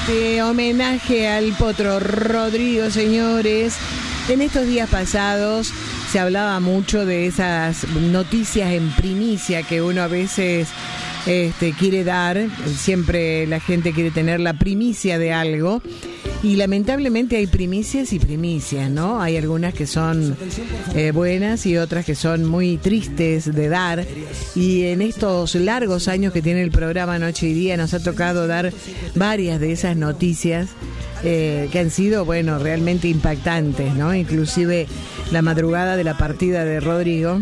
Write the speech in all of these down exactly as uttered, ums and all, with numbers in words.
este homenaje al Potro Rodrigo, señores. En estos días pasados se hablaba mucho de esas noticias en primicia que uno a veces este, quiere dar. Siempre la gente quiere tener la primicia de algo. Y lamentablemente hay primicias y primicias, ¿no? Hay algunas que son eh, buenas y otras que son muy tristes de dar. Y en estos largos años que tiene el programa Noche y Día nos ha tocado dar varias de esas noticias eh, que han sido, bueno, realmente impactantes, ¿no? Inclusive la madrugada de la partida de Rodrigo,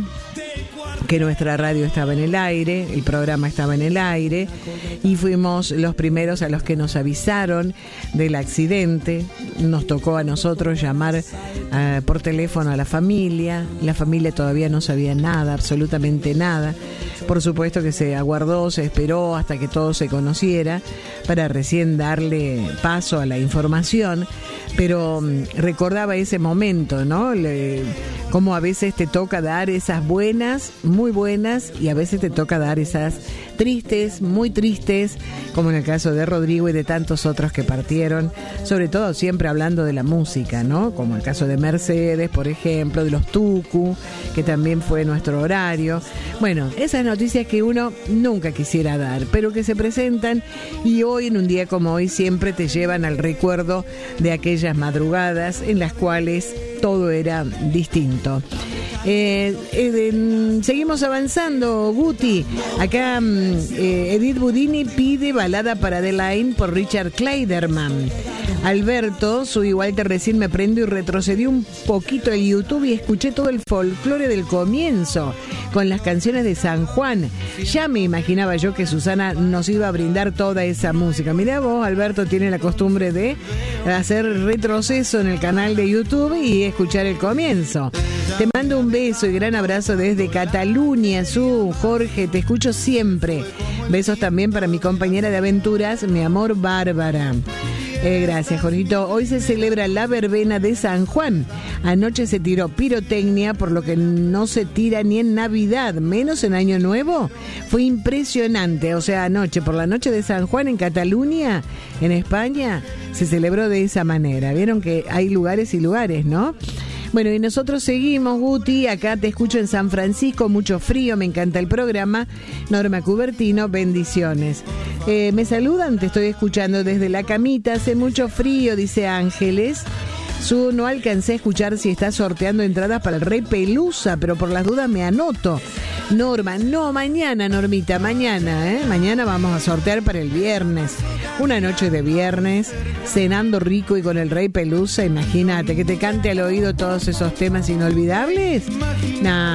que nuestra radio estaba en el aire, el programa estaba en el aire, y fuimos los primeros a los que nos avisaron del accidente. Nos tocó a nosotros llamar uh, por teléfono a la familia. La familia todavía no sabía nada, absolutamente nada. Por supuesto que se aguardó, se esperó hasta que todo se conociera para recién darle paso a la información. Pero um, recordaba ese momento, ¿no? Le, cómo a veces te toca dar esas buenas, muy buenas, y a veces te toca dar esas tristes, muy tristes, como en el caso de Rodrigo y de tantos otros que partieron, sobre todo siempre hablando de la música, ¿no? Como el caso de Mercedes, por ejemplo, de los Tucu, que también fue nuestro horario. Bueno, esas noticias que uno nunca quisiera dar, pero que se presentan, y hoy, en un día como hoy, siempre te llevan al recuerdo de aquellas madrugadas en las cuales todo era distinto. Eh, eh, seguimos avanzando, Guti. Acá eh, Edith Budini pide balada para Adeline por Richard Clayderman. Alberto, su igual que recién me prendo y retrocedí un poquito en YouTube y escuché todo el folclore del comienzo con las canciones de San Juan. Ya me imaginaba yo que Susana nos iba a brindar toda esa música. Mirá vos, Alberto tiene la costumbre de hacer retroceso en el canal de YouTube y escuchar el comienzo. Te mando un beso y gran abrazo desde Cataluña, su Jorge, te escucho siempre. Besos también para mi compañera de aventuras, mi amor Bárbara. Eh, gracias, Jorgito. Hoy se celebra la verbena de San Juan. Anoche se tiró pirotecnia, por lo que no se tira ni en Navidad, menos en Año Nuevo. Fue impresionante. O sea, anoche, por la noche de San Juan en Cataluña, en España, se celebró de esa manera. Vieron que hay lugares y lugares, ¿no? Bueno, y nosotros seguimos, Guti. Acá te escucho en San Francisco, mucho frío, me encanta el programa. Norma Cubertino, bendiciones. Eh, me saludan, te estoy escuchando desde la camita, hace mucho frío, dice Ángeles. Su, no alcancé a escuchar si está sorteando entradas para el Rey Pelusa, pero por las dudas me anoto. Norma, no, mañana, Normita, mañana, ¿eh? Mañana vamos a sortear para el viernes. Una noche de viernes, cenando rico y con el Rey Pelusa, imagínate, que te cante al oído todos esos temas inolvidables. Nah.